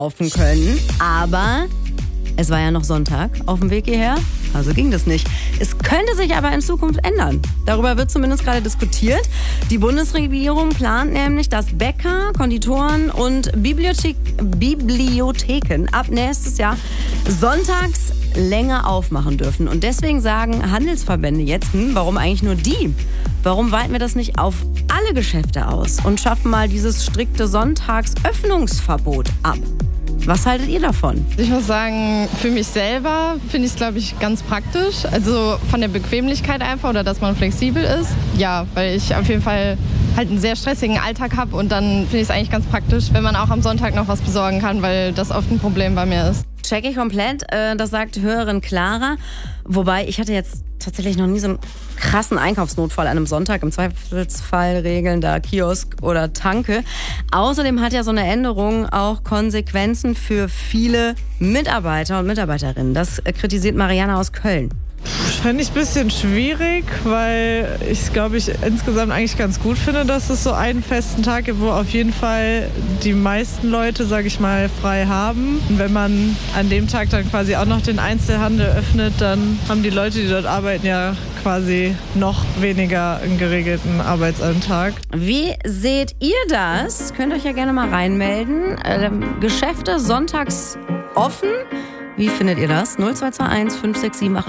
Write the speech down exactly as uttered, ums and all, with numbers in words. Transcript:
offen können. Aber es war ja noch Sonntag auf dem Weg hierher, also ging das nicht. Es könnte sich aber in Zukunft ändern. Darüber wird zumindest gerade diskutiert. Die Bundesregierung plant nämlich, dass Bäcker, Konditoren und Bibliothek- Bibliotheken ab nächstes Jahr sonntags länger aufmachen dürfen. Und deswegen sagen Handelsverbände jetzt, hm, warum eigentlich nur die? Warum weiten wir das nicht auf alle Geschäfte aus und schaffen mal dieses strikte Sonntagsöffnungsverbot ab? Was haltet ihr davon? Ich muss sagen, für mich selber finde ich es, glaube ich, ganz praktisch. Also von der Bequemlichkeit einfach oder dass man flexibel ist. Ja, weil ich auf jeden Fall halt einen sehr stressigen Alltag habe und dann finde ich es eigentlich ganz praktisch, wenn man auch am Sonntag noch was besorgen kann, weil das oft ein Problem bei mir ist. Check ich komplett, das sagt Hörerin Clara. Wobei, ich hatte jetzt tatsächlich noch nie so einen krassen Einkaufsnotfall an einem Sonntag. Im Zweifelsfall regeln da Kiosk oder Tanke. Außerdem hat ja so eine Änderung auch Konsequenzen für viele Mitarbeiter und Mitarbeiterinnen. Das kritisiert Mariana aus Köln. Fände ich ein bisschen schwierig, weil ich glaube, ich insgesamt eigentlich ganz gut finde, dass es so einen festen Tag gibt, wo auf jeden Fall die meisten Leute, sage ich mal, frei haben. Und wenn man an dem Tag dann quasi auch noch den Einzelhandel öffnet, dann haben die Leute, die dort arbeiten, ja quasi noch weniger einen geregelten Arbeitsalltag. Wie seht ihr das? Könnt euch ja gerne mal reinmelden. Ähm, Geschäfte sonntags offen. Wie findet ihr das? null zwei zwei eins fünf sechs sieben acht